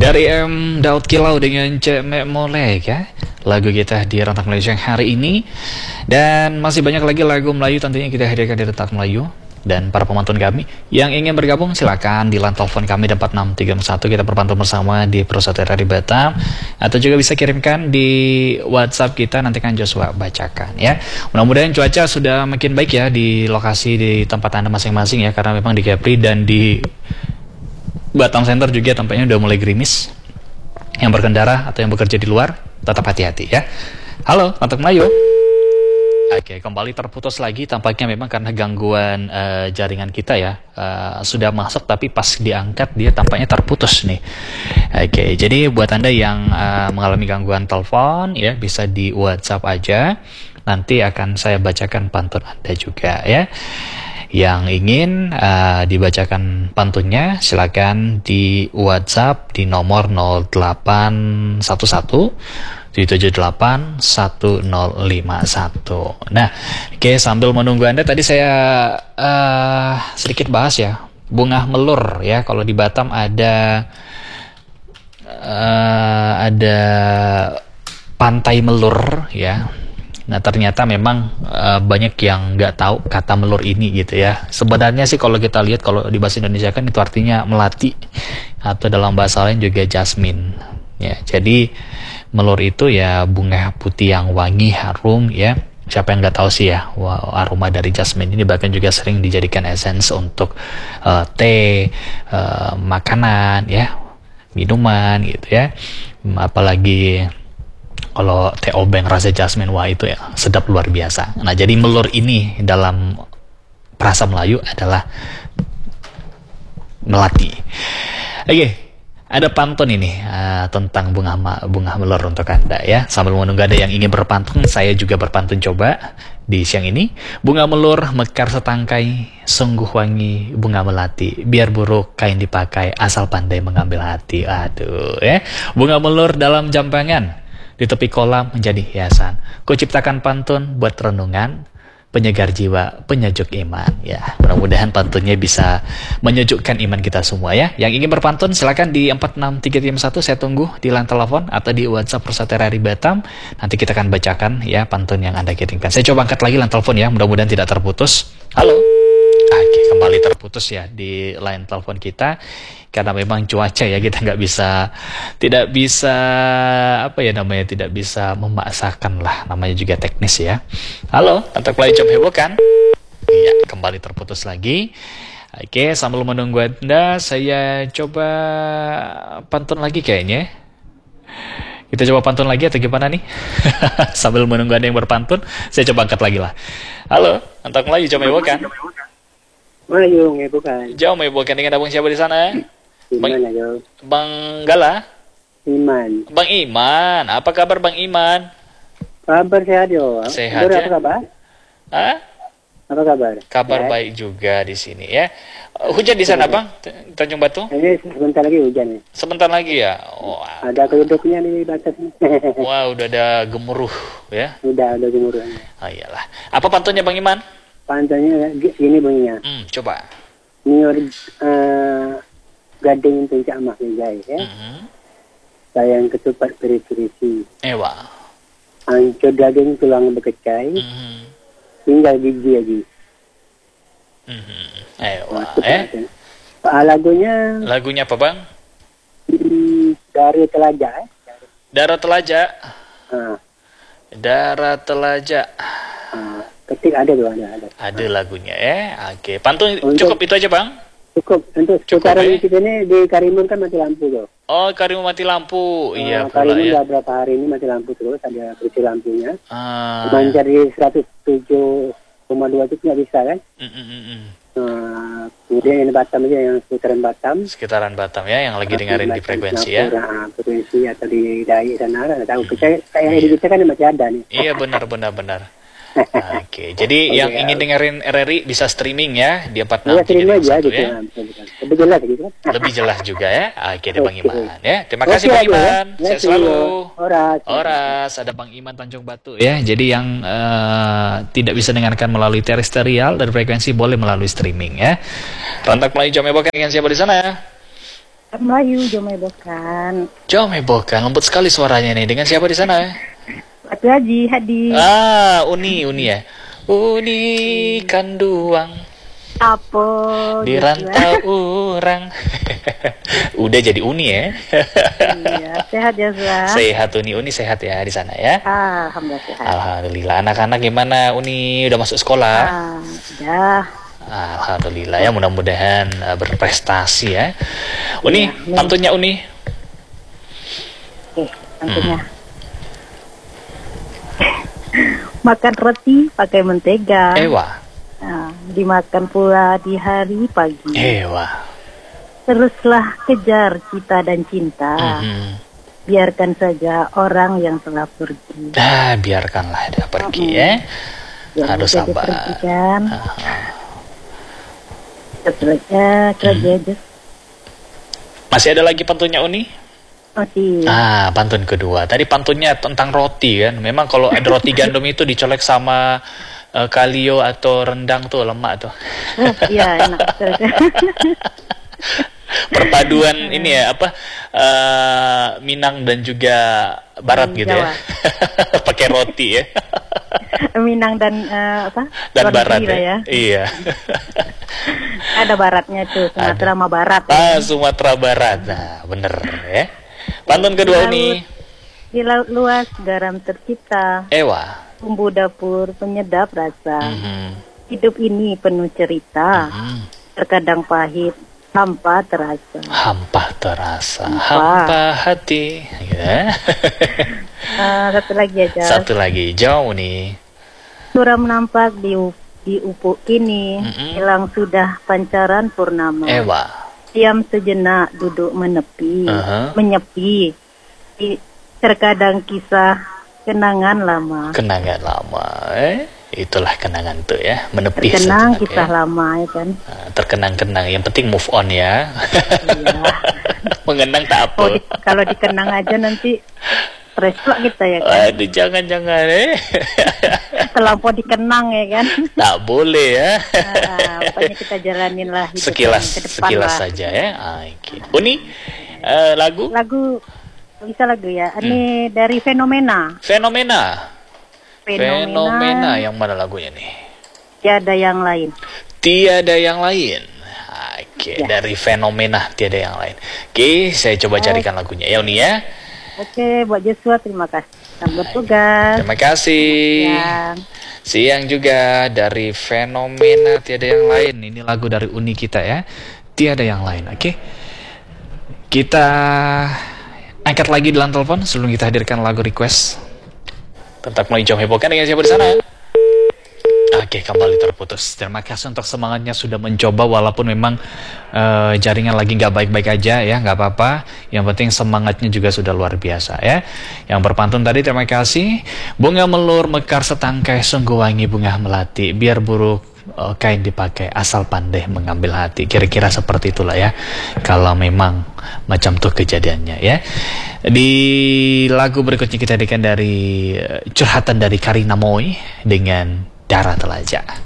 Dari Daud Kilau dengan Cek Molek ya, lagu kita di Rentak Melayu yang hari ini. Dan masih banyak lagi lagu Melayu tentunya kita hadirkan di Rentak Melayu. Dan para pemantun kami yang ingin bergabung silakan di line telepon kami 46361, kita berpantun bersama di Persatuan RRI Batam, atau juga bisa kirimkan di WhatsApp kita, nanti kan Joshua bacakan ya. Mudah-mudahan cuaca sudah makin baik ya di lokasi di tempat Anda masing-masing ya, karena memang di Kepri dan di Batam Center juga tampaknya udah mulai gerimis. Yang berkendara atau yang bekerja di luar tetap hati-hati ya. Halo, Rentak Melayu. Oke, kembali terputus lagi tampaknya memang karena gangguan jaringan kita ya. Sudah masuk tapi pas diangkat dia tampaknya terputus nih. Oke, jadi buat Anda yang mengalami gangguan telepon ya, bisa di WhatsApp aja. Nanti akan saya bacakan pantun Anda juga ya. Yang ingin dibacakan pantunnya silakan di WhatsApp di nomor 0811 778 1051. Nah, oke, sambil menunggu Anda tadi saya sedikit bahas ya, bunga melur ya. Kalau di Batam ada pantai melur ya. Nah, ternyata memang banyak yang nggak tahu kata melur ini gitu ya. Sebenarnya sih kalau kita lihat, kalau di bahasa Indonesia kan itu artinya melati, atau dalam bahasa lain juga jasmine ya. Jadi melur itu ya bunga putih yang wangi, harum ya. Siapa yang nggak tahu sih ya, aroma dari jasmine ini bahkan juga sering dijadikan essence untuk teh, makanan ya, minuman gitu ya. Apalagi kalau teh obeng rasa jasmine, wah itu ya sedap luar biasa. Nah, jadi melur ini dalam bahasa Melayu adalah melati. Oke, ada pantun ini tentang bunga melur untuk Anda ya. Sambil menunggu Anda yang ingin berpantun, saya juga berpantun coba di siang ini. Bunga melur mekar setangkai, sungguh wangi bunga melati. Biar buruk kain dipakai, asal pandai mengambil hati. Aduh ya. Bunga melur dalam jambangan, di tepi kolam menjadi hiasan. Ku ciptakan pantun buat renungan, penyegar jiwa, penyejuk iman. Ya, mudah-mudahan pantunnya bisa menyejukkan iman kita semua ya. Yang ingin berpantun silakan di 46331, saya tunggu di line telepon atau di WhatsApp Persatuan RRI Batam. Nanti kita akan bacakan ya pantun yang Anda kirimkan. Saya coba angkat lagi line telepon ya, mudah-mudahan tidak terputus. Halo. Oke, kembali terputus ya di line telepon kita karena memang cuaca ya, kita tidak bisa tidak bisa memaksakan lah, namanya juga teknis ya. Halo, Rentak Melayu jam heboh kan? Iya, kembali terputus lagi. Oke, sambil menunggu Anda, saya coba pantun lagi kayaknya. Kita coba pantun lagi atau gimana nih? Sambil menunggu Anda yang berpantun, saya coba angkat lagi lah. Halo, Rentak Melayu jam heboh kan? Melayu, bukan. Jauh bukan, dengan abang siapa di sana? Iman aja. Bang Gala? Iman. Bang Iman, apa kabar Bang Iman? Kabar sehat yo. Sehat ya? Apa kabar? Hah? Apa kabar? Kabar sehat? Baik juga di sini ya. Hujan di sana Bang? Tanjung Batu? Ini sebentar lagi hujan. Sebentar lagi ya? Oh, ada keduduknya di batas. wah, udah ada gemuruh ya? Udah gemuruh. Oh iyalah. Apa pantunnya Bang Iman? Pantunnya gini bunyinya. Coba. Nior gading puncak mak guys ya. Sayang ketupat peri-perisi. Ewa. Ancur daging tulang bekecai. Tinggal gigi lagi. Ewa. Lagunya apa Bang? dari Telaja. Darah Telaja. Darah Telaja. Ketik ada tuh, ada. Ada lagunya ya. Oke, pantun cukup itu aja Bang? Cukup. Untuk sekarang kita ini di Karimun kan mati lampu tuh. Oh, Karimun mati lampu. Iya pula Karimun ya. udah berapa hari ini mati lampu terus, ada berisi lampunya. Mancar di 107,2 itu nggak bisa kan? Kemudian ini Batam aja, yang sekitaran Batam ya, yang lagi dengerin di frekuensi ya. Frekuensi atau di Dai sana, nggak tahu. Kayak di kita kan masih ada nih. Iya benar. Oke, jadi yang ingin dengerin RRI bisa streaming ya di 46351 ya. Lebih jelas gitu kan. Lebih jelas juga ya. Oke, ada Bang Iman ya. Terima kasih Bang Iman. Sehat selalu. Oras, ada Bang Iman Tanjung Batu ya. Jadi yang tidak bisa dengarkan melalui terestrial dan frekuensi boleh melalui streaming ya. Rentak Melayu jam heboh dengan siapa di sana ya? Melayu, Jomai Bokan. Jomai Bokan, lembut sekali suaranya nih. Dengan siapa di sana? Pak Haji, Hadi. Uni ya. Uni kanduang. Apa? Di rantau orang. Udah jadi Uni ya. Iya, sehat ya, Zah. Sehat Uni sehat ya di sana ya. Alhamdulillah sehat. Alhamdulillah. Anak-anak gimana Uni? Udah masuk sekolah? Udah. Alhamdulillah ya, mudah-mudahan berprestasi ya. Uni, ya, pantunnya Uni. Oke, pantunnya. Makan roti pakai mentega. Ewa. Nah, dimakan pula di hari pagi. Ewa. Teruslah kejar cita dan cinta. Biarkan saja orang yang telah pergi. Biarkanlah dia pergi ya. Harus sabar. Pergi, kan? Setelahnya kerja aja. Masih ada lagi pantunnya Uni? Masih. Pantun kedua. Tadi pantunnya tentang roti kan. Memang kalau ada roti gandum itu dicolek sama kalio atau rendang tuh lemak tuh. Iya, enak. Perpaduan ini ya apa Minang dan juga Barat gitu Jawa. Ya. Pakai roti ya. Minang dan dan Barat ya. Iya. Ada baratnya tuh, Sumatera sama Barat. Sumatera Barat. Nah, bener ya. Pantun kedua nih. Di laut luas garam tercipta. Ewa. Bumbu dapur penyedap rasa. Hidup ini penuh cerita. Terkadang pahit, hampa terasa. Hampa terasa. Hampa hati. Ya. Satu lagi aja. Satu lagi, jauh nih. Suram nampak di ufuk kini, hilang sudah pancaran purnama. Ewa. Diam sejenak duduk menepi, menyepi. Terkadang kisah kenangan lama. Kenangan lama, itulah kenangan tuh ya, menepi. Terkenang kisah ya. Lama ya kan. Terkenang-kenang, yang penting move on ya. Iya. Mengenang tak apa. Kalau dikenang aja nanti resplok kita ya kan. Aduh, jangan-jangan terlampau dikenang ya kan. Tak boleh ya. Pokoknya kita jalanin lah sekilas saja ya. Uni, lagu bisa lagu ya. Ini dari Fenomena. Fenomena yang mana lagunya nih? Tiada yang lain. Tiada yang lain. Ya. Dari Fenomena, tiada yang lain. Saya coba carikan lagunya ya Uni ya. Buat Joshua terima kasih. Selamat bertugas. Terima kasih. Siang juga dari Fenomena, tiada yang lain. Ini lagu dari Uni kita ya. Tiada yang lain. Kita angkat lagi di line telepon sebelum kita hadirkan lagu request. Tetap mulai jom hebohkan dengan siapa di sana. Kembali terputus. Terima kasih untuk semangatnya sudah mencoba walaupun memang jaringan lagi nggak baik-baik aja ya, nggak apa-apa. Yang penting semangatnya juga sudah luar biasa ya. Yang berpantun tadi terima kasih. Bunga melur mekar setangkai, sungguh wangi bunga melati. Biar buruk kain dipakai, asal pandai mengambil hati. Kira-kira seperti itulah ya. Kalau memang macam tuh kejadiannya ya. Di lagu berikutnya kita hadirkan dari curhatan dari Karina Moy dengan Darah Telaja.